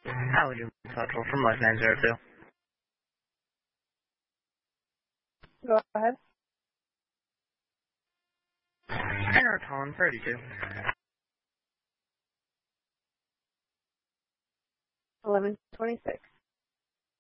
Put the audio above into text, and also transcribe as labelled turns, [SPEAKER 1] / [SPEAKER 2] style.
[SPEAKER 1] How would you Central from Life 902?
[SPEAKER 2] Go ahead.
[SPEAKER 1] Enter Colin 32.
[SPEAKER 2] 1126.